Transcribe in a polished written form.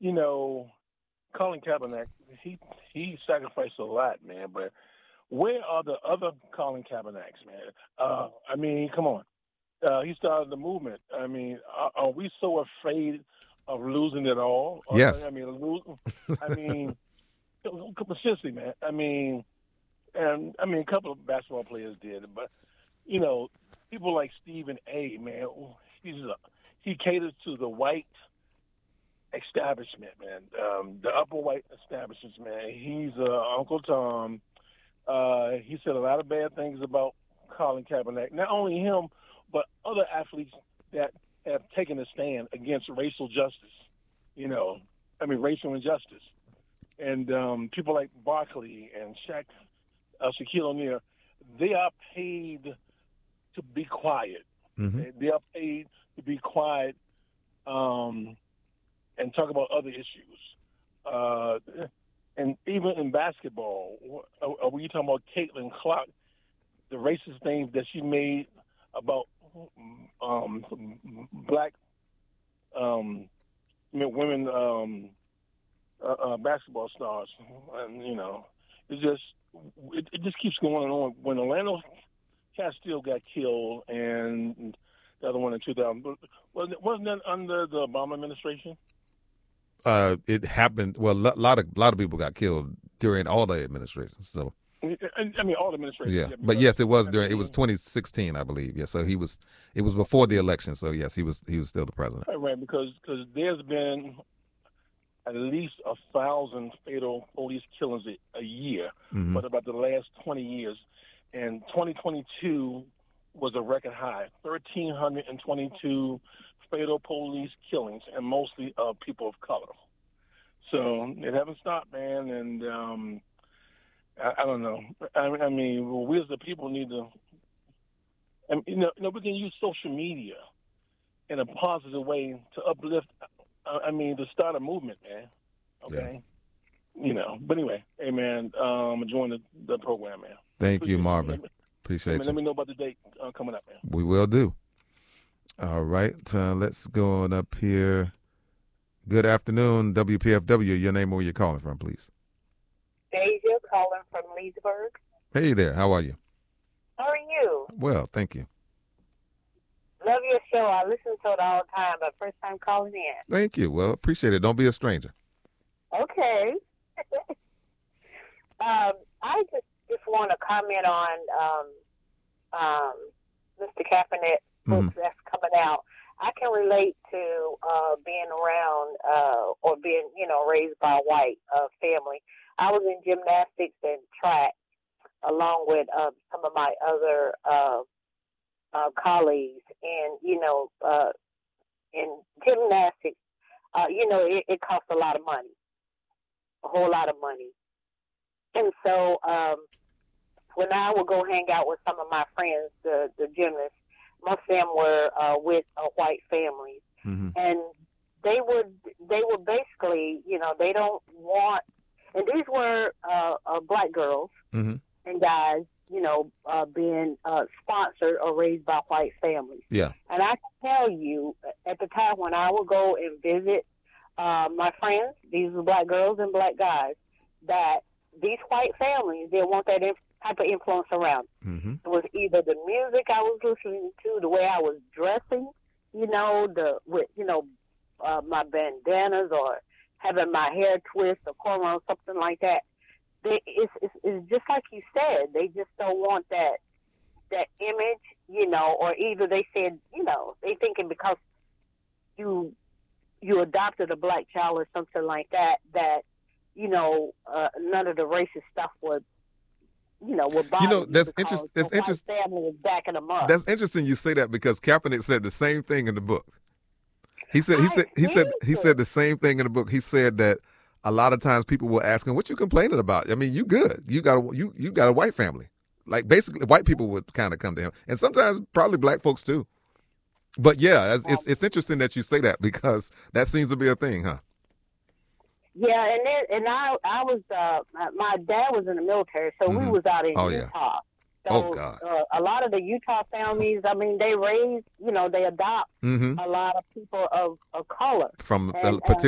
Colin Kaepernick, he sacrificed a lot, man. But where are the other Colin Kaepernicks, man? Come on. He started the movement. Are we so afraid of losing it all? Yes. Seriously, man. A couple of basketball players did, but people like Stephen A. Man, he caters to the white establishment, man. The upper white establishment, man. He's Uncle Tom. He said a lot of bad things about Colin Kaepernick. Not only him, but other athletes that have taken a stand against racial justice. Racial injustice. And people like Barkley and Shaquille O'Neal, they are paid to be quiet. Mm-hmm. They are paid to be quiet and talk about other issues. And even in basketball, when you talking about Caitlin Clark, the racist things that she made about black women basketball stars, and it just keeps going on. When Orlando Castile got killed, and the other one in 2000, wasn't that under the Obama administration? It happened. Well, a lot of people got killed during all the administrations. So all the administrations. Yeah, but yes, it was during. It was 2016, I believe. Yeah, so it was before the election. So yes, he was still the president. Right, because there's been at least 1,000 fatal police killings a year, Mm-hmm. but about the last 20 years, and 2022 was a record high, 1,322 fatal police killings, and mostly of people of color. So it hasn't stopped, man, and I don't know. We as the people need to, we can use social media in a positive way to uplift, to start a movement, man. Okay? Yeah. But anyway, hey, man, I'm enjoying the program, man. Thank you, Marvin. Appreciate you. Let me know about the date coming up, man. We will do. All right, let's go on up here. Good afternoon, WPFW. Your name and where you're calling from, please. Deja, calling from Leesburg. Hey there, how are you? How are you? Well, thank you. Love your show. I listen to it all the time, but first time calling in. Thank you. Well, appreciate it. Don't be a stranger. Okay. I just want to comment on Mr. Kaepernick books that's coming out. I can relate to being around or being, raised by a white family. I was in gymnastics and track along with some of my other colleagues. And, in gymnastics, it costs a lot of money, a whole lot of money. And so when I would go hang out with some of my friends, the gymnasts, most of them were with white families, mm-hmm. and they would basically, they don't want, and these were black girls mm-hmm. and guys, being sponsored or raised by white families. Yeah. And I can tell you, at the time when I would go and visit my friends, these were black girls and black guys, that these white families didn't want that type of influence around. Mm-hmm. It was either the music I was listening to, the way I was dressing, my bandanas or having my hair twist or cornrows, something like that. It's just like you said. They just don't want that image, or either they said, they thinking because you adopted a black child or something like that, none of the racist stuff would bother that's interesting. That's interesting. Family is backing them up. That's interesting you say that because Kaepernick said the same thing in the book. He said the same thing in the book. He said that a lot of times people will ask him, "What you complaining about? I mean, you good. You got a white family." Like basically, white people would kind of come to him, and sometimes probably black folks too. But yeah, it's interesting that you say that because that seems to be a thing, huh? Yeah, and I was my dad was in the military, so we was out in Utah. So God. A lot of the Utah families, they raise, they adopt mm-hmm. a lot of people of color from and, particular